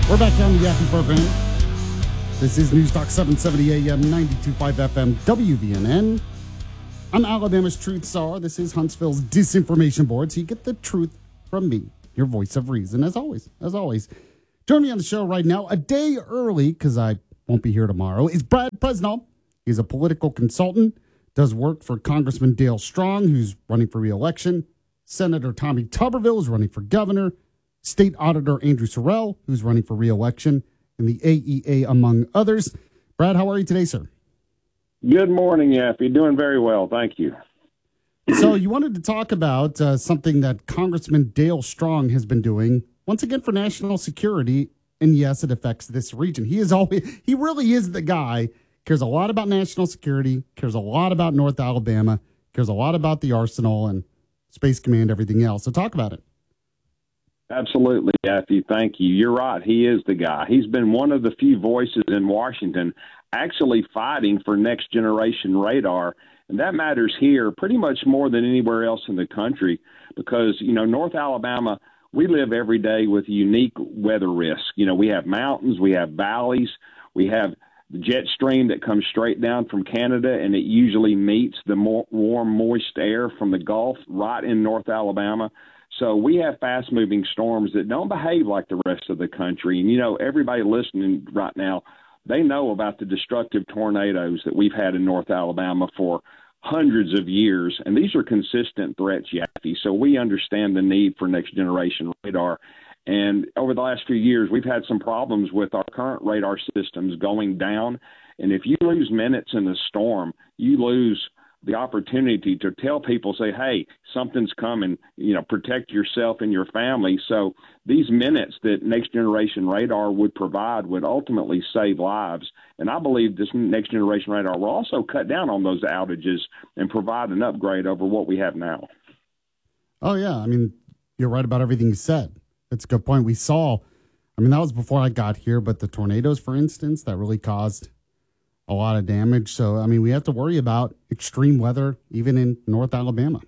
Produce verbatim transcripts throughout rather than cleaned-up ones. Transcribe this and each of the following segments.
We're back here on the Yappy program. This is News Talk seven seventy A M, ninety-two point five F M, W V N N. I'm Alabama's Truth Czar. This is Huntsville's Disinformation Board, so you get the truth from me, your voice of reason, as always, as always. Join me on the show right now, a day early, because I won't be here tomorrow, is Brad Presnell. He's a political consultant, does work for Congressman Dale Strong, who's running for re-election, Senator Tommy Tuberville is running for governor, State Auditor Andrew Sorrell, who's running for re-election, and the A E A, among others. Brad, how are you today, sir? Good morning, Yaffy. Doing very well, thank you. So you wanted to talk about uh, something that Congressman Dale Strong has been doing, once again, for national security, and yes, it affects this region. He is always, he really is the guy, cares a lot about national security, cares a lot about North Alabama, cares a lot about the Arsenal and Space Command, everything else. So talk about it. Absolutely, Yaffy. Thank you. You're right. He is the guy. He's been one of the few voices in Washington actually fighting for next generation radar. And that matters here pretty much more than anywhere else in the country because, you know, North Alabama, we live every day with unique weather risk. You know, we have mountains, we have valleys, we have the jet stream that comes straight down from Canada, and it usually meets the more warm, moist air from the Gulf right in North Alabama. So we have fast-moving storms that don't behave like the rest of the country. And, you know, everybody listening right now, they know about the destructive tornadoes that we've had in North Alabama for hundreds of years. And these are consistent threats, Yaffy. So we understand the need for next-generation radar. And over the last few years, we've had some problems with our current radar systems going down. And if you lose minutes in a storm, you lose the opportunity to tell people, say, hey, something's coming, you know, protect yourself and your family. So these minutes that next generation radar would provide would ultimately save lives. And I believe this next generation radar will also cut down on those outages and provide an upgrade over what we have now. Oh, yeah. I mean, you're right about everything you said. That's a good point. We saw, I mean, that was before I got here, but the tornadoes, for instance, that really caused a lot of damage. So, I mean, we have to worry about extreme weather even in North Alabama.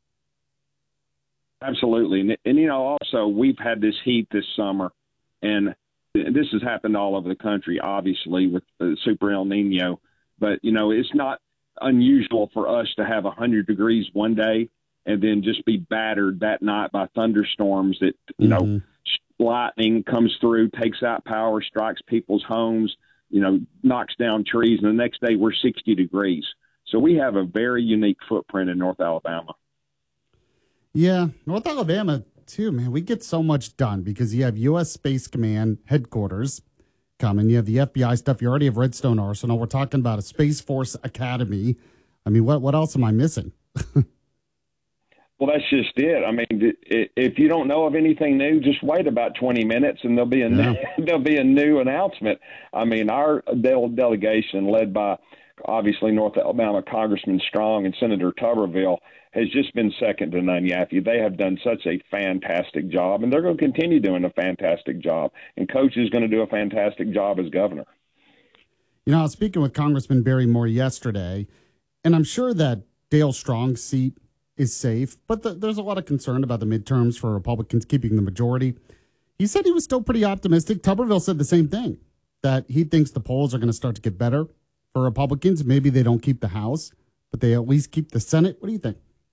Absolutely. And, and, you know, also, we've had this heat this summer, and this has happened all over the country, obviously, with the Super El Nino. But, you know, it's not unusual for us to have one hundred degrees one day and then just be battered that night by thunderstorms that, you mm-hmm. know, lightning comes through, takes out power, strikes people's homes, you know, knocks down trees, and the next day we're sixty degrees. So we have a very unique footprint in North Alabama. Yeah, North Alabama, too, man. We get so much done because you have U S Space Command headquarters coming. You have the F B I stuff. You already have Redstone Arsenal. We're talking about a Space Force Academy. I mean, what, what else am I missing? Well, that's just it. I mean, if you don't know of anything new, just wait about twenty minutes, and there'll be a yeah. new, there'll be a new announcement. I mean, our delegation, led by obviously North Alabama Congressman Strong and Senator Tuberville, has just been second to none. Yaffy, they have done such a fantastic job, and they're going to continue doing a fantastic job. And Coach is going to do a fantastic job as governor. You know, I was speaking with Congressman Barry Moore yesterday, and I'm sure that Dale Strong's seat is safe, but the, there's a lot of concern about the midterms for Republicans keeping the majority. He said he was still pretty optimistic. Tuberville said the same thing, that he thinks the polls are going to start to get better for Republicans. Maybe they don't keep the House, but they at least keep the Senate. What do you think?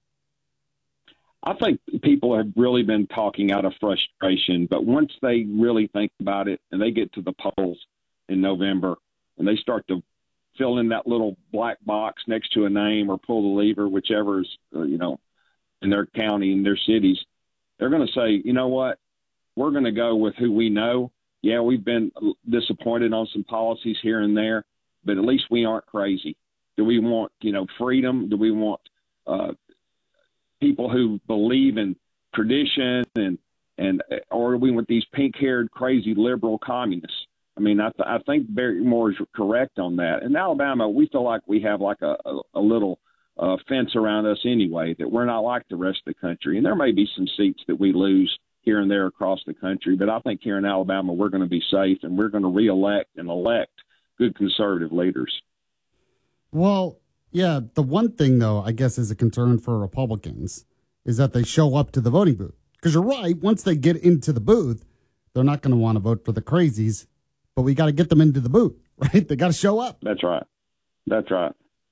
I think people have really been talking out of frustration, but once they really think about it and they get to the polls in November and they start to fill in that little black box next to a name or pull the lever, whichever is, uh, you know, in their county, in their cities, they're going to say, you know what, we're going to go with who we know. Yeah, we've been disappointed on some policies here and there, but at least we aren't crazy. Do we want, you know, freedom? Do we want uh, people who believe in tradition and, and or do we want these pink-haired, crazy liberal communists? I mean, I, th- I think Barry Moore is correct on that. In Alabama, we feel like we have like a, a, a little uh, fence around us anyway, that we're not like the rest of the country. And there may be some seats that we lose here and there across the country, but I think here in Alabama, we're going to be safe and we're going to reelect and elect good conservative leaders. Well, yeah, the one thing, though, I guess is a concern for Republicans is that they show up to the voting booth. Because you're right, once they get into the booth, they're not going to want to vote for the crazies, but we got to get them into the booth, right? They got to show up. That's right. That's right.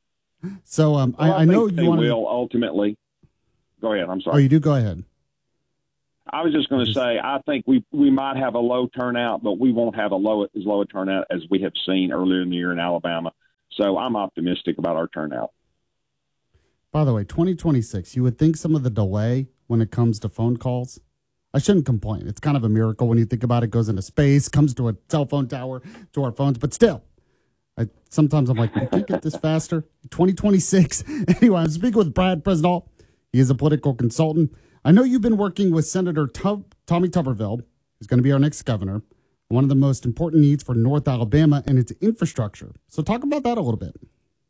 So um, well, I, I, I know think you they want will ultimately. Go ahead. I'm sorry. Oh, you do? Go ahead. I was just going to say, I think we we might have a low turnout, but we won't have a low as low a turnout as we have seen earlier in the year in Alabama. So I'm optimistic about our turnout. By the way, twenty twenty-six, you would think some of the delay when it comes to phone calls, I shouldn't complain. It's kind of a miracle when you think about it. It goes into space, comes to a cell phone tower, to our phones, but still. I, sometimes I'm like, we can't get this faster. twenty twenty-six. Anyway, I'm speaking with Brad Presnall. He is a political consultant. I know you've been working with Senator Tub- Tommy Tuberville, who's going to be our next governor, one of the most important needs for North Alabama and its infrastructure. So talk about that a little bit.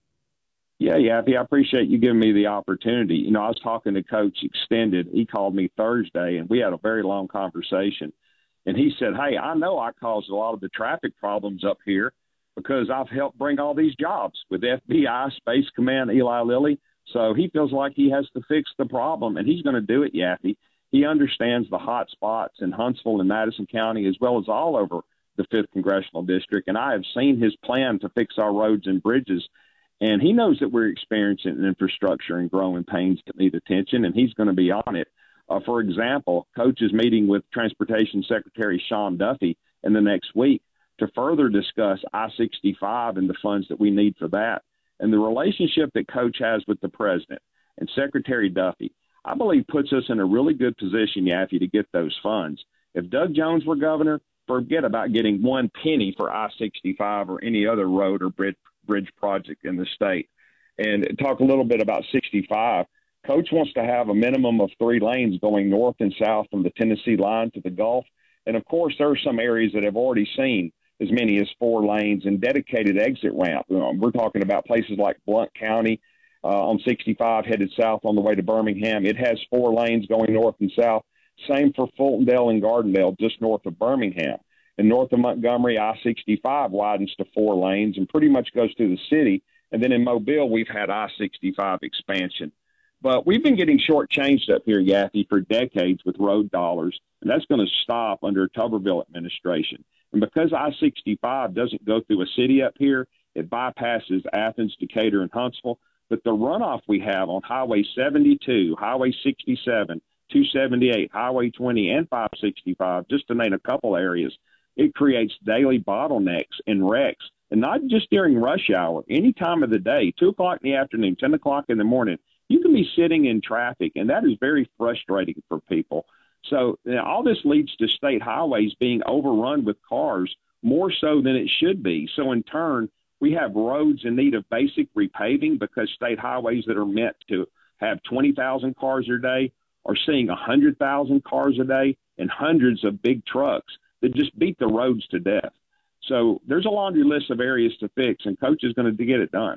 Yeah, Yappy, I appreciate you giving me the opportunity. You know, I was talking to Coach Extended. He called me Thursday, and we had a very long conversation. And he said, hey, I know I caused a lot of the traffic problems up here because I've helped bring all these jobs with F B I, Space Command, Eli Lilly. So he feels like he has to fix the problem, and he's going to do it, Yappy. He understands the hot spots in Huntsville and Madison County as well as all over the fifth Congressional District, and I have seen his plan to fix our roads and bridges, and he knows that we're experiencing infrastructure and growing pains that need attention, and he's going to be on it. Uh, for example, Coach is meeting with Transportation Secretary Sean Duffy in the next week to further discuss I sixty-five and the funds that we need for that. And the relationship that Coach has with the president and Secretary Duffy, I believe puts us in a really good position, Yaffee, to get those funds. If Doug Jones were governor, forget about getting one penny for I sixty-five or any other road or bridge, bridge project in the state. And talk a little bit about sixty-five. Coach wants to have a minimum of three lanes going north and south from the Tennessee line to the Gulf. And, of course, there are some areas that have already seen as many as four lanes and dedicated exit ramp. Um, we're talking about places like Blount County uh, on sixty-five headed south on the way to Birmingham. It has four lanes going north and south. Same for Fultondale and Gardendale, just north of Birmingham. And north of Montgomery, I sixty-five widens to four lanes and pretty much goes through the city. And then in Mobile, we've had I sixty-five expansion. But we've been getting shortchanged up here, Yaffee, for decades with road dollars, and that's going to stop under a Tuberville administration. And because I sixty-five doesn't go through a city up here, it bypasses Athens, Decatur, and Huntsville. But the runoff we have on Highway seventy-two, Highway sixty-seven, two seventy-eight, Highway twenty, and five sixty-five, just to name a couple areas, it creates daily bottlenecks and wrecks. And not just during rush hour, any time of the day, two o'clock in the afternoon, ten o'clock in the morning, you can be sitting in traffic, and that is very frustrating for people. So you know, all this leads to state highways being overrun with cars more so than it should be. So in turn, we have roads in need of basic repaving because state highways that are meant to have twenty thousand cars a day are seeing one hundred thousand cars a day and hundreds of big trucks that just beat the roads to death. So there's a laundry list of areas to fix, and Coach is going to get it done.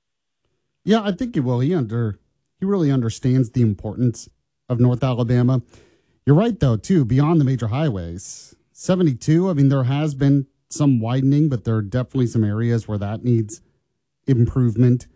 Yeah, I think he will. He under he really understands the importance of North Alabama. You're right, though, too, beyond the major highways. seventy-two, I mean, there has been some widening, but there are definitely some areas where that needs improvement.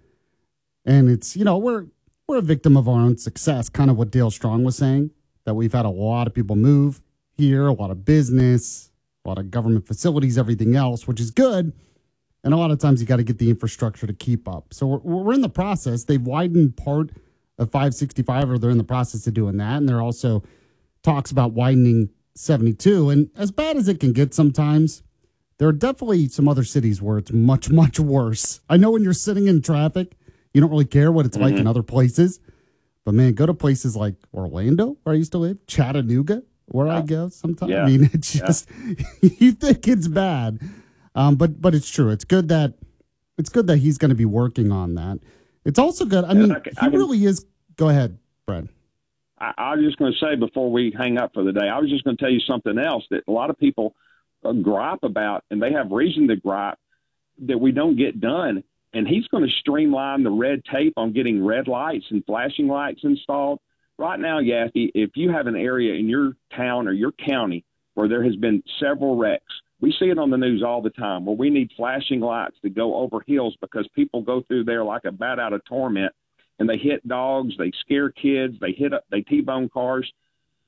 And it's, you know, we're we're a victim of our own success, kind of what Dale Strong was saying, that we've had a lot of people move here, a lot of business, a lot of government facilities, everything else, which is good. And a lot of times you got to get the infrastructure to keep up. So we're, we're in the process. They've widened part of five sixty-five, or they're in the process of doing that. And they're also talks about widening seventy-two. And as bad as it can get sometimes, there are definitely some other cities where it's much, much worse. I know when you're sitting in traffic, you don't really care what it's mm-hmm. like in other places. But, man, go to places like Orlando, where I used to live, Chattanooga, where yeah. I go sometimes. Yeah. I mean, it's just, yeah. you think it's bad. Um, but but it's true. It's good that it's good that he's going to be working on that. It's also good. I mean, I can, he I can, really is. Go ahead, Brad. I, I was just going to say before we hang up for the day, I was just going to tell you something else that a lot of people uh, gripe about, and they have reason to gripe that we don't get done. And he's going to streamline the red tape on getting red lights and flashing lights installed. Right now, Yaffee, if you have an area in your town or your county where there has been several wrecks, we see it on the news all the time where we need flashing lights to go over hills because people go through there like a bat out of torment, and they hit dogs, they scare kids, they hit up, they T-bone cars.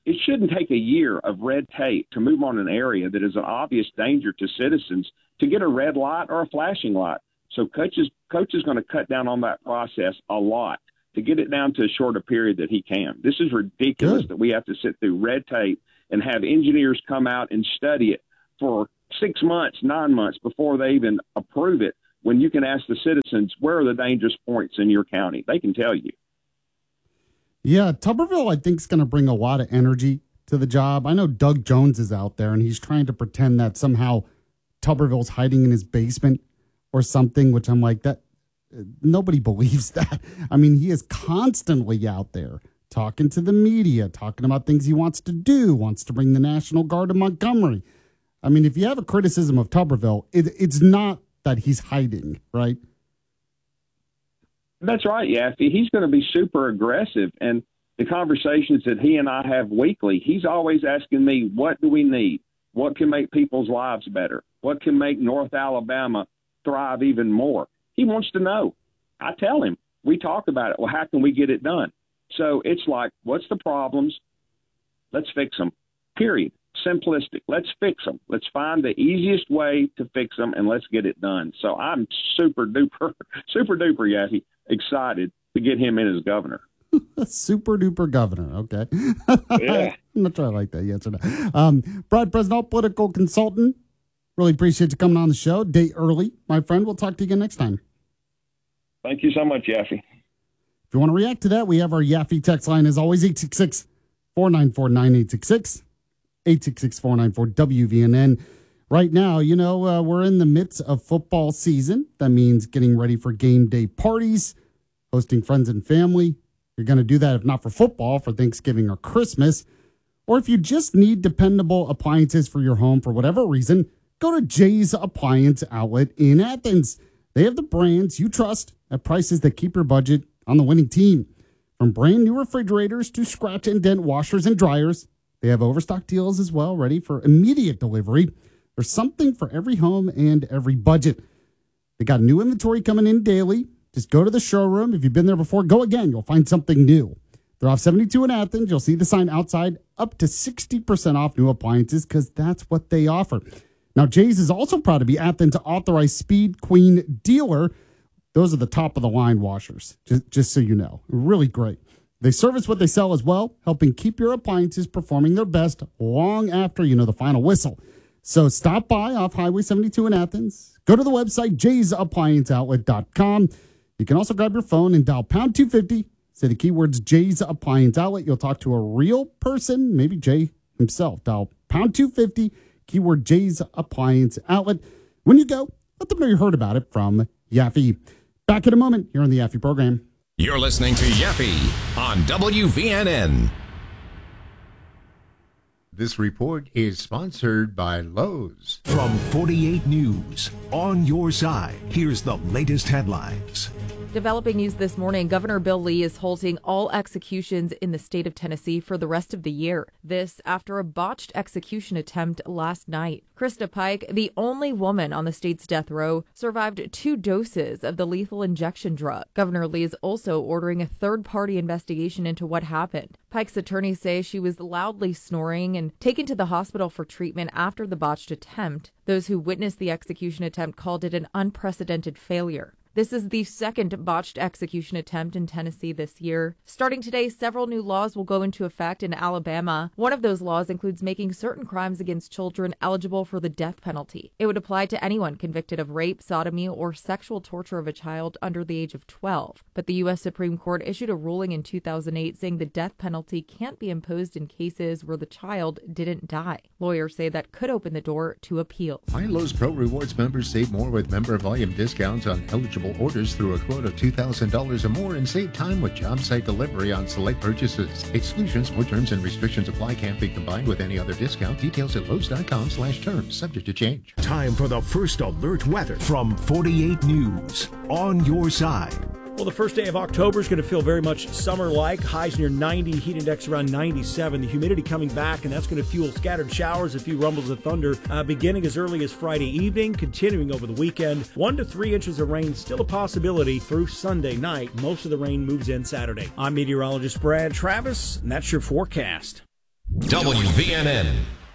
It shouldn't take a year of red tape to move on an area that is an obvious danger to citizens to get a red light or a flashing light. So coach is, coach is going to cut down on that process a lot to get it down to a shorter period that he can. This is ridiculous. Good. That we have to sit through red tape and have engineers come out and study it for six months, nine months before they even approve it, when you can ask the citizens, where are the dangerous points in your county? They can tell you. Yeah, Tuberville, I think, is going to bring a lot of energy to the job. I know Doug Jones is out there, and he's trying to pretend that somehow Tuberville's hiding in his basement or something, which I'm like, that nobody believes that. I mean, he is constantly out there talking to the media, talking about things he wants to do, wants to bring the National Guard to Montgomery. I mean, if you have a criticism of Tuberville, it, it's not that he's hiding, right? That's right, Yaffee. He's going to be super aggressive. And the conversations that he and I have weekly, he's always asking me, what do we need? What can make people's lives better? What can make North Alabama thrive even more? He wants to know. I tell him. We talk about it. Well, how can we get it done? So it's like, what's the problems? Let's fix them, period. Simplistic. Let's fix them. Let's find the easiest way to fix them, and let's get it done. So I'm super duper, super duper, Yaffee, excited to get him in as governor. Super duper governor. Okay. Yeah. I'm not sure I like that. Yes or no. Um, Brad Presnell, political consultant. Really appreciate you coming on the show. Day early, my friend. We'll talk to you again next time. Thank you so much, Yaffee. If you want to react to that, we have our Yaffee text line as always, eight six six, four nine four, nine eight six six. eight six six, four nine four, W V N N. Right now, you know, uh, we're in the midst of football season. That means getting ready for game day parties, hosting friends and family. You're going to do that if not for football, for Thanksgiving or Christmas. Or if you just need dependable appliances for your home for whatever reason, go to Jay's Appliance Outlet in Athens. They have the brands you trust at prices that keep your budget on the winning team. From brand new refrigerators to scratch and dent washers and dryers, they have overstock deals as well, ready for immediate delivery. There's something for every home and every budget. They got new inventory coming in daily. Just go to the showroom. If you've been there before, go again. You'll find something new. They're off seventy-two in Athens. You'll see the sign outside, up to sixty percent off new appliances, because that's what they offer. Now, Jay's is also proud to be Athens' authorized Speed Queen dealer. Those are the top of the line washers, just, just so you know. Really great. They service what they sell as well, helping keep your appliances performing their best long after, you know, the final whistle. So stop by off Highway seventy-two in Athens. Go to the website, jays appliance outlet dot com. You can also grab your phone and dial pound two fifty. Say the keywords Jay's Appliance Outlet. You'll talk to a real person, maybe Jay himself. Dial pound two fifty, keyword Jay's Appliance Outlet. When you go, let them know you heard about it from Yaffee. Back in a moment here on the Yaffee program. You're listening to Yaffee on W V N N. This report is sponsored by Lowe's. From forty-eight News, on your side, here's the latest headlines. Developing news this morning, Governor Bill Lee is halting all executions in the state of Tennessee for the rest of the year. This after a botched execution attempt last night. Krista Pike, the only woman on the state's death row, survived two doses of the lethal injection drug. Governor Lee is also ordering a third-party investigation into what happened. Pike's attorneys say she was loudly snoring and taken to the hospital for treatment after the botched attempt. Those who witnessed the execution attempt called it an unprecedented failure. This is the second botched execution attempt in Tennessee this year. Starting today, several new laws will go into effect in Alabama. One of those laws includes making certain crimes against children eligible for the death penalty. It would apply to anyone convicted of rape, sodomy, or sexual torture of a child under the age of twelve. But the U S Supreme Court issued a ruling in two thousand eight saying the death penalty can't be imposed in cases where the child didn't die. Lawyers say that could open the door to appeals. Lowe's Pro Rewards members save more with member volume discounts on eligible orders through a quote of two thousand dollars or more, and save time with job site delivery on select purchases. Exclusions or terms and restrictions apply. Can't be combined with any other discount. Details at lowes dot com slash terms. Subject to change. Time for the first alert weather from forty-eight News, on your side. Well, the first day of October is going to feel very much summer-like. Highs near ninety, heat index around ninety-seven. The humidity coming back, and that's going to fuel scattered showers, a few rumbles of thunder, uh, beginning as early as Friday evening, continuing over the weekend. One to three inches of rain still a possibility through Sunday night. Most of the rain moves in Saturday. I'm meteorologist Brad Travis, and that's your forecast. W V N N.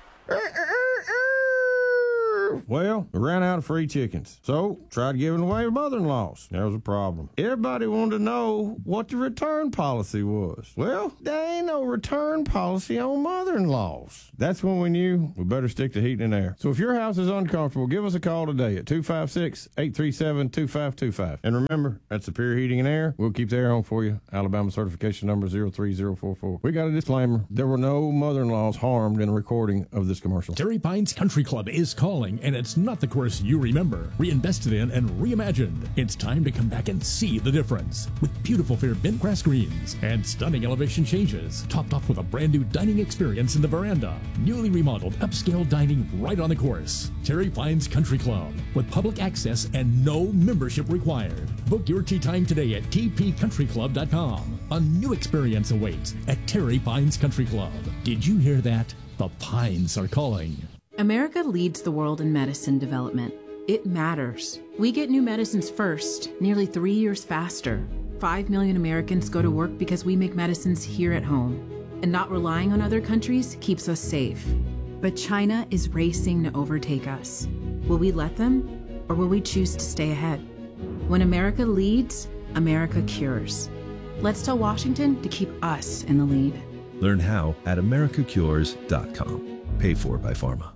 Well, we ran out of free chickens, so tried giving away mother-in-laws. There was a problem. Everybody wanted to know what the return policy was. Well, there ain't no return policy on mother-in-laws. That's when we knew we better stick to heating and air. So if your house is uncomfortable, give us a call today at two five six, eight three seven, two five two five. And remember, at Superior Heating and Air, we'll keep the air on for you. Alabama certification number zero three zero four four. We got a disclaimer. There were no mother-in-laws harmed in a recording of this commercial. Terry Pines Country Club is calling, and it's not the course you remember. Reinvested in and reimagined. It's time to come back and see the difference. With beautiful fair bent grass greens and stunning elevation changes, topped off with a brand new dining experience in the veranda. Newly remodeled upscale dining right on the course. Terry Pines Country Club, with public access and no membership required. Book your tea time today at t p country club dot com. A new experience awaits at Terry Pines Country Club. Did you hear that? The Pines are calling. America leads the world in medicine development. It matters. We get new medicines first, nearly three years faster. Five million Americans go to work because we make medicines here at home. And not relying on other countries keeps us safe. But China is racing to overtake us. Will we let them, or will we choose to stay ahead? When America leads, America cures. Let's tell Washington to keep us in the lead. Learn how at america cures dot com. Paid for by Pharma.